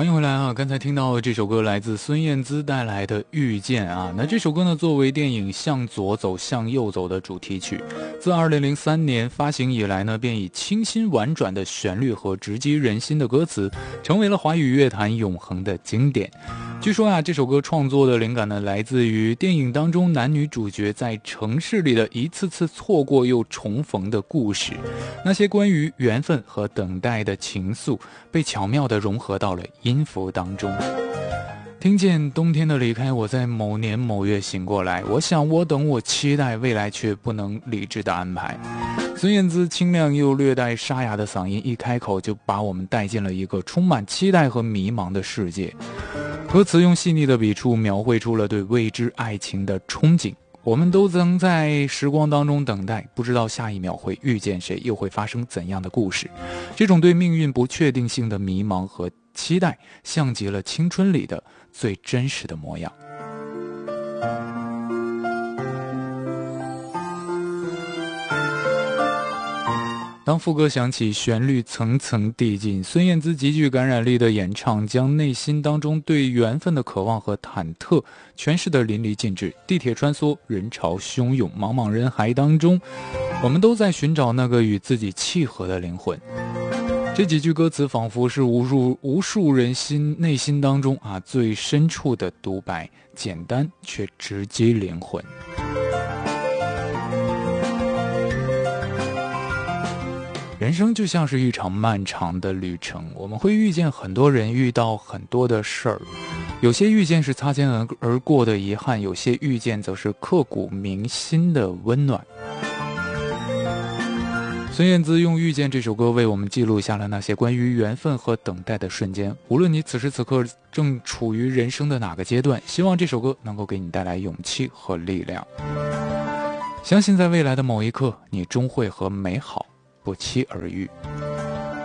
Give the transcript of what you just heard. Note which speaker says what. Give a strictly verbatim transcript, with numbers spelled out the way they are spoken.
Speaker 1: 欢迎回来啊！刚才听到这首歌来自孙燕姿带来的《遇见》啊，那这首歌呢，作为电影《向左走，向右走》的主题曲，自二零零三年发行以来呢，便以清新婉转的旋律和直击人心的歌词，成为了华语乐坛永恒的经典。据说啊，这首歌创作的灵感呢，来自于电影当中男女主角在城市里的一次次错过又重逢的故事，那些关于缘分和等待的情愫，被巧妙地融合到了音符当中。听见冬天的离开，我在某年某月醒过来，我想我等我期待未来，却不能理智的安排。孙燕姿清亮又略带沙哑的嗓音一开口，就把我们带进了一个充满期待和迷茫的世界。歌词用细腻的笔触描绘出了对未知爱情的憧憬，我们都曾在时光当中等待，不知道下一秒会遇见谁，又会发生怎样的故事。这种对命运不确定性的迷茫和期待，像极了青春里的最真实的模样。当副歌响起，旋律层层递进，孙燕姿极具感染力的演唱将内心当中对缘分的渴望和忐忑诠释得淋漓尽致。地铁穿梭，人潮汹涌，茫茫人海当中，我们都在寻找那个与自己契合的灵魂。这几句歌词仿佛是无数无数人心内心当中啊最深处的独白，简单却直击灵魂。人生就像是一场漫长的旅程，我们会遇见很多人，遇到很多的事儿，有些遇见是擦肩而过的遗憾，有些遇见则是刻骨铭心的温暖。孙燕姿用《遇见》这首歌为我们记录下了那些关于缘分和等待的瞬间。无论你此时此刻正处于人生的哪个阶段，希望这首歌能够给你带来勇气和力量。相信在未来的某一刻，你终会和美好不期而遇。